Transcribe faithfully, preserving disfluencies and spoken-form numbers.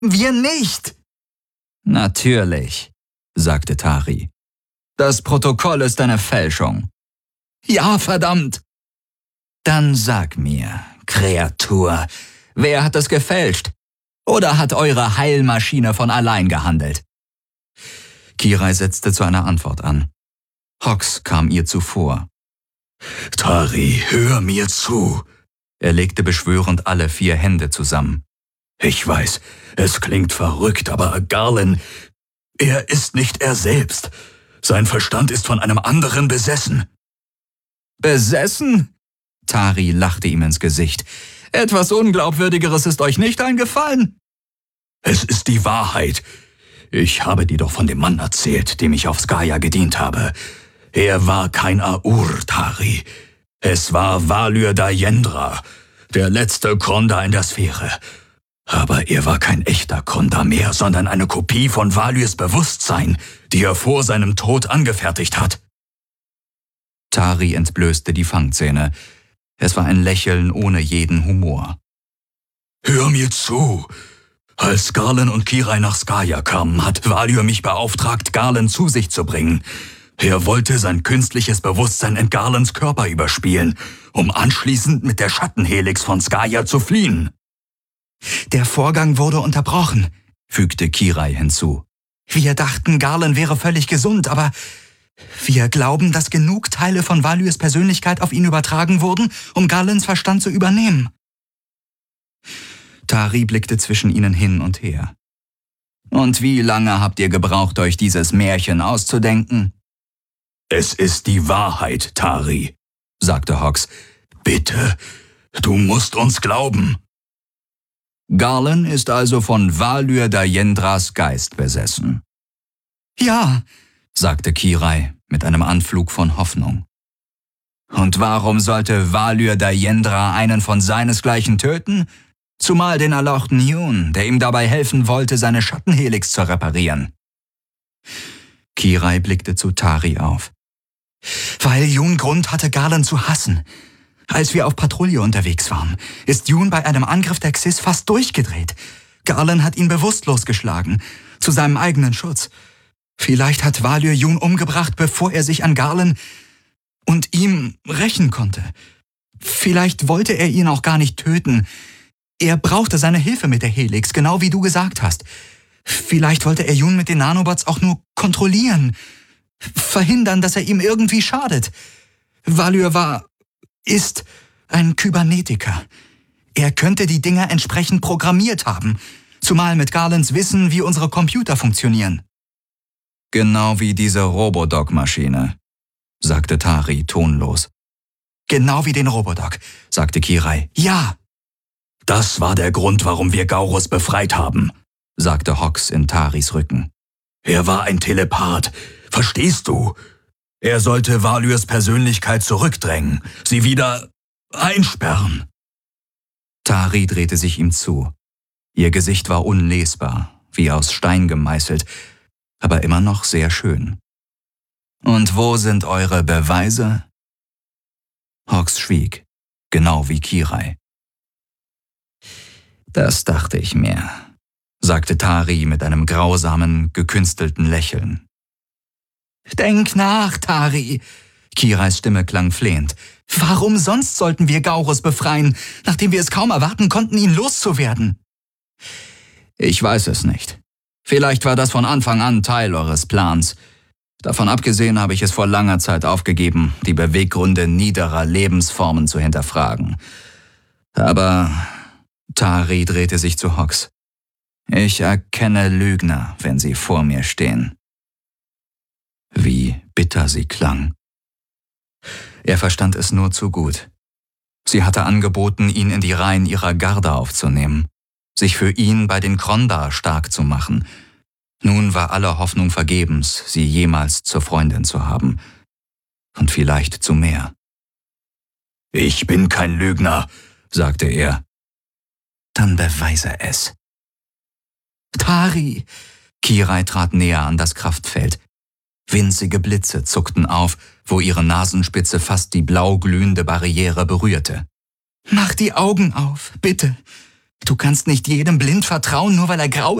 Wir nicht! Natürlich, sagte Tari. Das Protokoll ist eine Fälschung. Ja, verdammt! Dann sag mir, Kreatur, wer hat es gefälscht? Oder hat eure Heilmaschine von allein gehandelt? Kirai setzte zu einer Antwort an. Hox kam ihr zuvor. Tari, hör mir zu. Er legte beschwörend alle vier Hände zusammen. Ich weiß, es klingt verrückt, aber Garland, er ist nicht er selbst. Sein Verstand ist von einem anderen besessen. Besessen? Tari lachte ihm ins Gesicht. Etwas Unglaubwürdigeres ist euch nicht eingefallen? Es ist die Wahrheit. Ich habe dir doch von dem Mann erzählt, dem ich auf Skaya gedient habe. Er war kein Aur, Tari. Es war Valyr Dayendra, der letzte Kronda in der Sphäre. Aber er war kein echter Kronda mehr, sondern eine Kopie von Valyrs Bewusstsein, die er vor seinem Tod angefertigt hat. Tari entblößte die Fangzähne. Es war ein Lächeln ohne jeden Humor. Hör mir zu. Als Garland und Kirai nach Skaya kamen, hat Valyr mich beauftragt, Garland zu sich zu bringen. Er wollte sein künstliches Bewusstsein in Garlands Körper überspielen, um anschließend mit der Schattenhelix von Skaya zu fliehen. Der Vorgang wurde unterbrochen, fügte Kirai hinzu. Wir dachten, Garland wäre völlig gesund, aber wir glauben, dass genug Teile von Valyrs Persönlichkeit auf ihn übertragen wurden, um Garlands Verstand zu übernehmen. Tari blickte zwischen ihnen hin und her. Und wie lange habt ihr gebraucht, euch dieses Märchen auszudenken? Es ist die Wahrheit, Tari, sagte Hox. Bitte, du musst uns glauben. Garland ist also von Valyr Dayendras Geist besessen. Ja, sagte Kirai mit einem Anflug von Hoffnung. Und warum sollte Valyr Dayendra einen von seinesgleichen töten? Zumal den erlauchten Yun, der ihm dabei helfen wollte, seine Schattenhelix zu reparieren. Kirai blickte zu Tari auf. Weil Yun Grund hatte, Garland zu hassen. Als wir auf Patrouille unterwegs waren, ist Yun bei einem Angriff der Xyz fast durchgedreht. Garland hat ihn bewusstlos geschlagen, zu seinem eigenen Schutz. Vielleicht hat Valyr Yun umgebracht, bevor er sich an Garland und ihm rächen konnte. Vielleicht wollte er ihn auch gar nicht töten. Er brauchte seine Hilfe mit der Helix, genau wie du gesagt hast. Vielleicht wollte er Yun mit den Nanobots auch nur kontrollieren. Verhindern, dass er ihm irgendwie schadet. Valyr war, ist ein Kybernetiker. Er könnte die Dinger entsprechend programmiert haben, zumal mit Garlands Wissen, wie unsere Computer funktionieren. Genau wie diese Robodoc-Maschine, sagte Tari tonlos. Genau wie den Robodoc, sagte Kirai. Ja! Das war der Grund, warum wir Gaurus befreit haben, sagte Hox in Taris Rücken. Er war ein Telepath, verstehst du? Er sollte Valyrs Persönlichkeit zurückdrängen, sie wieder einsperren. Tari drehte sich ihm zu. Ihr Gesicht war unlesbar, wie aus Stein gemeißelt, aber immer noch sehr schön. Und wo sind eure Beweise? Hox schwieg, genau wie Kirai. Das dachte ich mir, sagte Tari mit einem grausamen, gekünstelten Lächeln. Denk nach, Tari. Kirais Stimme klang flehend. Warum sonst sollten wir Gaurus befreien, nachdem wir es kaum erwarten konnten, ihn loszuwerden? Ich weiß es nicht. Vielleicht war das von Anfang an Teil eures Plans. Davon abgesehen habe ich es vor langer Zeit aufgegeben, die Beweggründe niederer Lebensformen zu hinterfragen. Aber Tari drehte sich zu Hox. Ich erkenne Lügner, wenn sie vor mir stehen. Wie bitter sie klang. Er verstand es nur zu gut. Sie hatte angeboten, ihn in die Reihen ihrer Garde aufzunehmen, sich für ihn bei den Kronda stark zu machen. Nun war alle Hoffnung vergebens, sie jemals zur Freundin zu haben. Und vielleicht zu mehr. Ich bin kein Lügner, sagte er. Dann beweise es. Tari! Kirai trat näher an das Kraftfeld. Winzige Blitze zuckten auf, wo ihre Nasenspitze fast die blau glühende Barriere berührte. Mach die Augen auf, bitte. Du kannst nicht jedem blind vertrauen, nur weil er grau